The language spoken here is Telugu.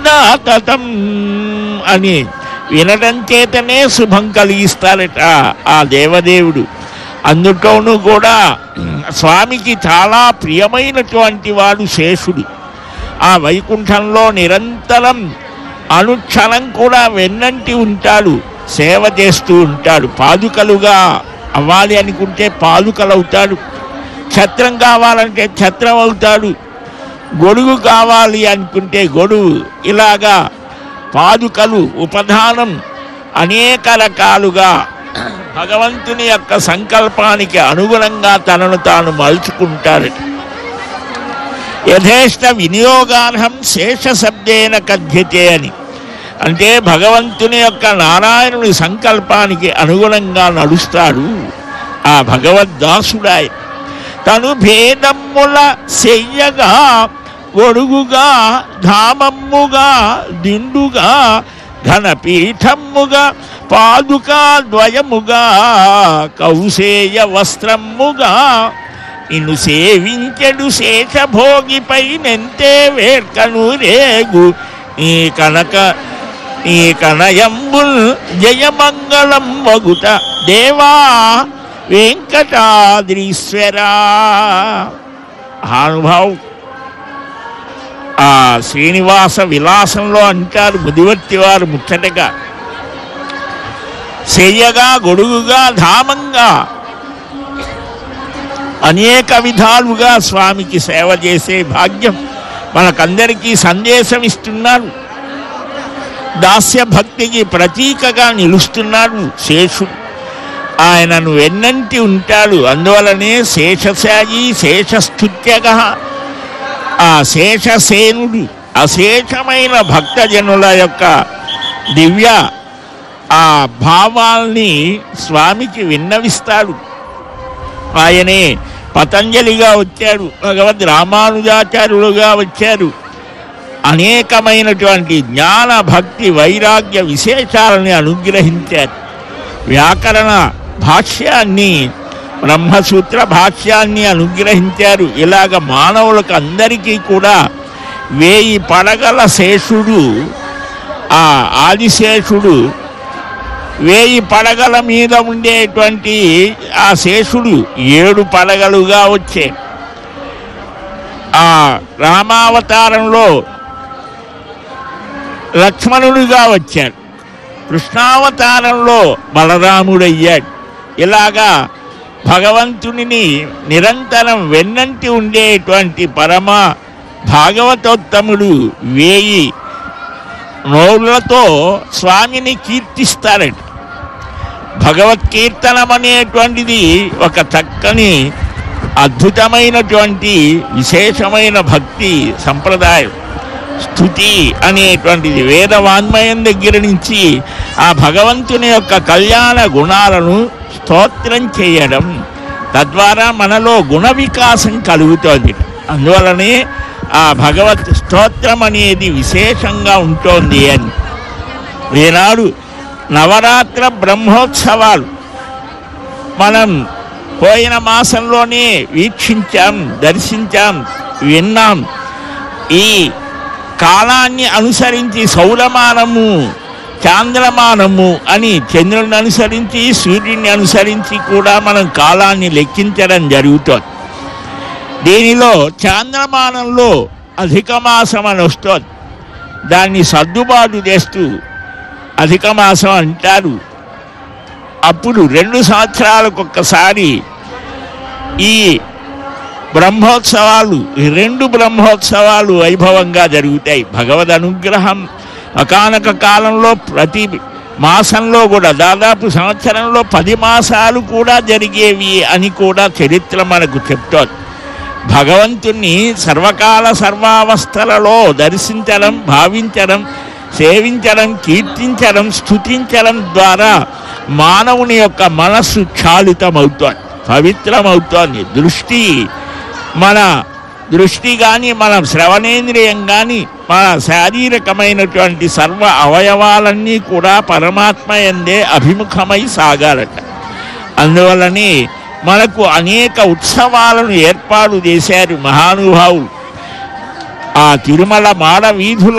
శ్రవణాతతం అని వినడం చేతనే శుభం కలిగిస్తారట ఆ దేవదేవుడు. అందులోనూ కూడా స్వామికి చాలా ప్రియమైనటువంటి వాడు శేషుడు. ఆ వైకుంఠంలో నిరంతరం అనుక్షణం కూడా వెన్నంటి ఉంటాడు, సేవ చేస్తూ ఉంటాడు. పాదుకలుగా అవ్వాలి అనుకుంటే పాదుకలు అవుతాడు, ఛత్రం కావాలంటే ఛత్రం అవుతాడు, గొడుగు కావాలి అనుకుంటే గొడుగు. ఇలాగా పాదుకలు ఉపధానం అనేక రకాలుగా భగవంతుని యొక్క సంకల్పానికి అనుగుణంగా తనను తాను మలుచుకుంటారు. యథేష్ట వినియోగార్హం శేషశబ్దేన కథ్యతే అని అంటే భగవంతుని యొక్క నారాయణుని సంకల్పానికి అనుగుణంగా నడుస్తాడు ఆ భగవద్దాసుడాయ. తను భేదమ్ముల చెయ్యగా ఒడుగుగా ధామమ్ముగా దిండుగా ఘనపీఠమ్ముగా పాదుకా ద్వయముగా కౌసేయ వస్త్రమ్ముగా నిన్ను సేవించెడు శేషభోగిపై నెంతే వేర్కను రేగు నీ కనయంబుల్ జయమంగళం వగుట దేవా వెంకటాద్రీశ్వరా. అనుభవం ఆ శ్రీనివాస విలాసంలో అంటారు ముదివర్తి వారు ముచ్చటగా, చెయ్యగా గొడుగుగా ధామంగా అనేక విధాలుగా స్వామికి సేవ చేసే భాగ్యం మనకందరికీ సందేశం ఇస్తున్నారు. దాస్య భక్తికి ప్రతీకగా నిలుస్తున్నాడు శేషుడు. ఆయనను వెన్నంటి ఉంటాడు. అందువలనే శేషశాయి శేషస్థుత్యగ. ఆ శేషసేనుడు అశేషమైన భక్తజనుల యొక్క దివ్య ఆ భావాల్ని స్వామికి విన్నవిస్తాడు. ఆయనే పతంజలిగా వచ్చాడు, భగవద్ రామానుజాచార్యులుగా వచ్చారు. అనేకమైనటువంటి జ్ఞాన భక్తి వైరాగ్య విశేషాలని అనుగ్రహించారు. వ్యాకరణ భాష్యాన్ని బ్రహ్మసూత్ర భాష్యాన్ని అనుగ్రహించారు. ఇలాగ మానవులకు అందరికీ కూడా 1000 పడగల శేషుడు, ఆ ఆదిశేషుడు 1000 పడగల మీద ఉండేటువంటి ఆ శేషుడు 7 పడగలుగా వచ్చే ఆ రామావతారంలో లక్ష్మణుడిగా వచ్చాడు, కృష్ణావతారంలో బలరాముడయ్యాడు. ఇలాగా భగవంతుని నిరంతరం వెన్నంటి ఉండేటువంటి పరమ భాగవతోత్తముడు 1000 నోళ్లతో స్వామిని కీర్తిస్తారట. భగవత్కీర్తనం అనేటువంటిది ఒక చక్కని అద్భుతమైనటువంటి విశేషమైన భక్తి సంప్రదాయం. స్తుతి అనేటువంటిది వేదవాన్మయం దగ్గర నుంచి ఆ భగవంతుని యొక్క కళ్యాణ గుణాలను స్తోత్రం చేయడం, తద్వారా మనలో గుణ వికాసం కలుగుతోంది. అందువలనే ఆ భగవత్ స్తోత్రం అనేది విశేషంగా ఉంటుంది అని. ఈనాడు నవరాత్ర బ్రహ్మోత్సవాలు మనం పోయిన మాసంలోనే వీక్షించాం, దర్శించాం, విన్నాం. ఈ కాలాన్ని అనుసరించి సౌరమానము, చాంద్రమానము అని చంద్రుడిని అనుసరించి సూర్యుడిని అనుసరించి కూడా మనం కాలాన్ని లెక్కించడం జరుగుతుంది. దీనిలో చాంద్రమానంలో అధిక మాసం అని వస్తుంది. దాన్ని సర్దుబాటు చేస్తూ అధిక మాసం అంటారు. అప్పుడు 2 సంవత్సరాలకు ఒక్కసారి ఈ బ్రహ్మోత్సవాలు, 2 బ్రహ్మోత్సవాలు వైభవంగా జరుగుతాయి. భగవద్ అనుగ్రహం ఒకానొక కాలంలో ప్రతి మాసంలో కూడా దాదాపు సంవత్సరంలో 10 మాసాలు కూడా జరిగేవి అని కూడా చరిత్ర మనకు చెప్తోంది. భగవంతుణ్ణి సర్వకాల సర్వావస్థలలో దర్శించడం, భావించడం, సేవించడం, కీర్తించడం, స్తుతించడం ద్వారా మానవుని యొక్క మనస్సు క్షాళితమవుతోంది, పవిత్రమవుతోంది. మన దృష్టి కానీ, మన శ్రవణేంద్రియం కానీ, మన శారీరకమైనటువంటి సర్వ అవయవాలన్నీ కూడా పరమాత్మ యందే అభిముఖమై సాగాలట. అందువల్లనే మనకు అనేక ఉత్సవాలను ఏర్పాటు చేశారు మహానుభావులు. ఆ తిరుమల మాడ వీధుల